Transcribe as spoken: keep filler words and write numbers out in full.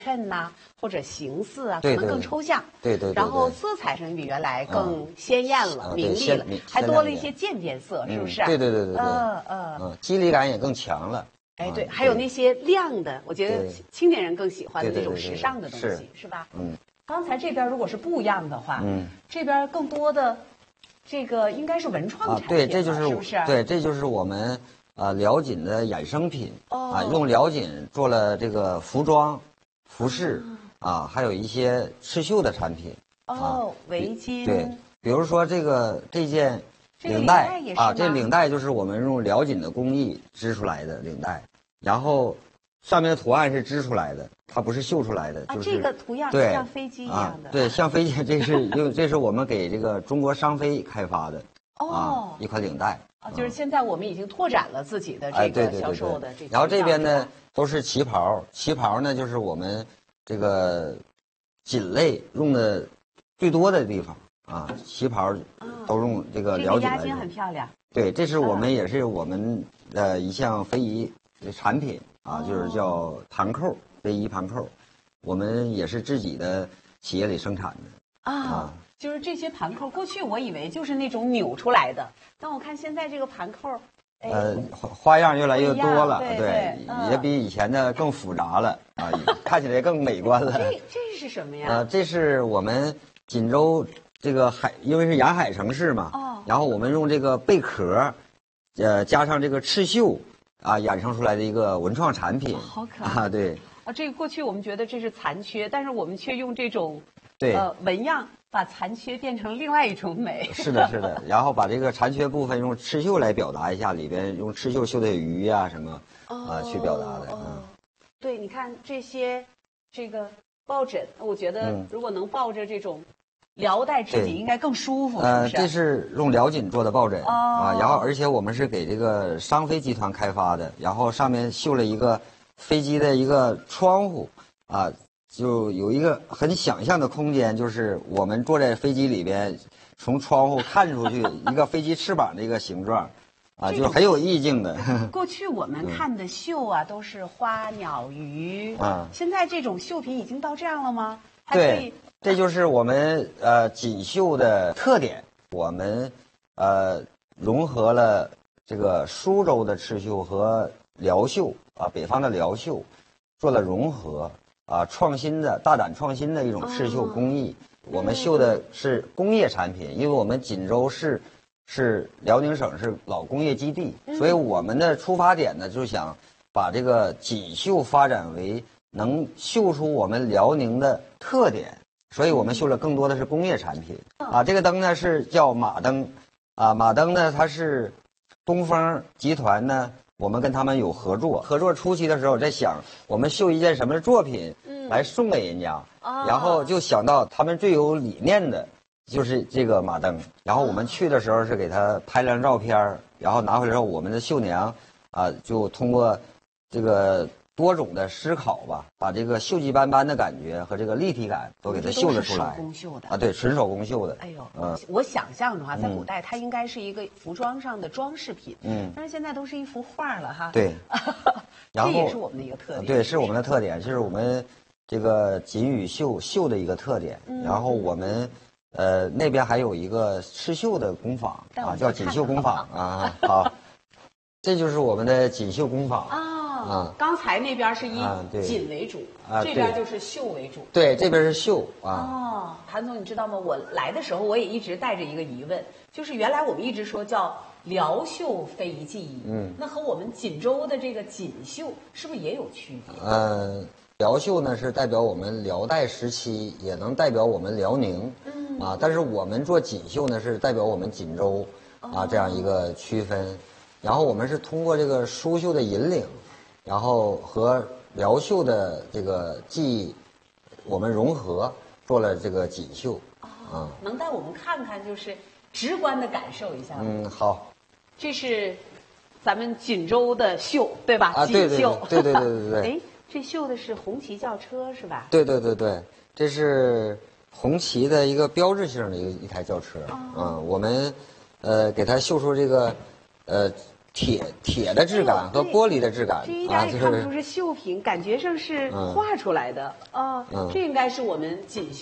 衬呐、或者形似啊，可对能更抽象。 对对对对然后色彩上比原来更鲜艳了、 嗯明丽了， 对还多了一些渐变色，是不是？ 嗯、对对对对对。 嗯嗯。 嗯，肌理感也更强了。 哎，对，还有那些亮的，我觉得对青年人更喜欢的那对对对对种时尚的东西， 是是吧？ 嗯。 刚才这边如果是布样的话， 嗯， 这边更多的这个应该是文创产品、 啊，对，这就是是不是？ 对，这就是我们呃辽锦的衍生品、 哦、 啊，用辽锦做了这个服装、服饰、嗯、啊，还有一些刺绣的产品。 哦， 啊、 围巾。 对，比如说这个这件领带啊，这领带就是我们用辽锦的工艺织出来的领带，然后上面的图案是织出来的，它不是绣出来的。 啊， 就是这个图样对像飞机一样的。 啊、对，像飞机，这是因为这是我们给这个中国商飞开发的。 哦、 啊，一款领带。 啊，就是现在我们已经拓展了自己的这个销售的这。 然后这边呢都是旗袍，旗袍呢就是我们这个锦类用的最多的地方啊，旗袍都用这个辽锦来。 这个压肩很漂亮。 对，这是我们也是我们的一项非遗产品啊，就是叫盘扣，非遗盘扣，我们也是自己的企业里生产的。 啊，就是这些盘扣，过去我以为就是那种扭出来的，但我看现在这个盘扣，哎、 呃，花样越来越多了， 对， 对对嗯、 也比以前的更复杂了啊，看起来更美观了。 这这是什么呀？ 呃，这是我们锦州这个海，因为是沿海城市嘛， 哦， 然后我们用这个贝壳，呃，加上这个刺绣啊，衍生出来的一个文创产品。 哦、好可爱啊，对。 啊，这个过去我们觉得这是残缺，但是我们却用这种。 对， 呃，纹样把残缺变成另外一种美。 是的，是的。然后把这个残缺部分用刺绣来表达一下，里边用刺绣绣的鱼呀、啊、什么啊、 哦呃、去表达的。 哦、 嗯， 对，你看这些这个抱枕，我觉得如果能抱着这种辽带织锦，应该更舒服。 呃， 是不是？ 这是用辽锦做的抱枕、 哦、 啊，然后而且我们是给这个商飞集团开发的，然后上面绣了一个飞机的一个窗户啊。就有一个很想象的空间，就是我们坐在飞机里边，从窗户看出去一个飞机翅膀的一个形状，啊，就是很有意境的。 过去我们看的绣啊，都是花鸟鱼， 啊， 现在这种绣品已经到这样了吗？ 对，这就是我们呃锦绣的特点。我们呃融合了这个苏州的刺绣和辽绣啊，北方的辽绣，做了融合。啊，创新的大胆创新的一种刺绣工艺，哦、我们绣的是工业产品，因为我们锦州市是辽宁省是老工业基地， 嗯、 所以我们的出发点呢，就想把这个锦绣发展为能绣出我们辽宁的特点，所以我们绣了更多的是工业产品。啊，这个灯呢是叫马灯，啊，马灯呢它是东风集团呢。我们跟他们有合作，合作初期的时候在想，我们绣一件什么作品来送给人家，嗯、然后就想到他们最有理念的，就是这个马灯。然后我们去的时候是给他拍了张照片，然后拿回来之后，我们的绣娘啊，就通过这个多种的思考吧，把这个锈迹斑斑的感觉和这个立体感都给它绣了出来。 手工绣的啊，对，纯手工绣的。 哎呦，嗯，我想象中啊，在古代它应该是一个服装上的装饰品，嗯，但是现在都是一幅画了哈。 对，然后这也是我们的一个特点。 对，是我们的特点，就是我们这个锦羽绣绣的一个特点。嗯、然后我们呃那边还有一个刺绣的工坊啊，叫锦绣工坊啊。好，这就是我们的锦绣工坊啊。啊，刚才那边是以锦为主， 啊、 这边就是绣为主。 对，这边是绣啊。 哦，韩总，你知道吗？我来的时候我也一直带着一个疑问，就是原来我们一直说叫辽绣非遗技艺，嗯，那和我们锦州的这个锦绣是不是也有区别？ 嗯，辽绣呢是代表我们辽代时期，也能代表我们辽宁，嗯啊，但是我们做锦绣呢是代表我们锦州，啊、哦、这样一个区分。然后我们是通过这个苏绣的引领。然后和辽绣的这个技艺，我们融合做了这个锦绣啊、哦，能带我们看看，就是直观的感受一下吗？ 嗯，好。 这是咱们锦州的绣，对吧？ 啊，对对对对对对对对。 哎，这绣的是红旗轿车是吧？ 对对对对，这是红旗的一个标志性的一个一台轿车。哦、嗯，我们呃给它绣出这个呃。 铁铁的质感和玻璃的质感这一啊， 代看不出是绣品，感觉上是画出来的啊。这应该是我们锦绣。